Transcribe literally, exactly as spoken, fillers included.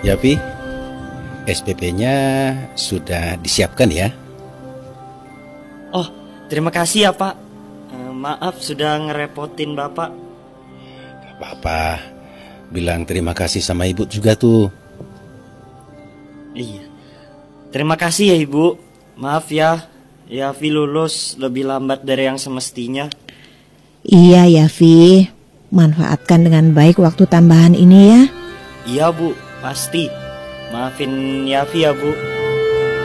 Ya, Pi, S P P-nya sudah disiapkan ya? Oh, terima kasih ya Pak. Eh, Maaf sudah ngerepotin Bapak. Gak apa-apa, bilang terima kasih sama Ibu juga tuh. Iya. Terima kasih ya Ibu. Maaf ya, Yafi lulus lebih lambat dari yang semestinya. Iya ya, Vi. Manfaatkan dengan baik waktu tambahan ini ya. Iya Bu, pasti. Maafin Yafi ya Bu.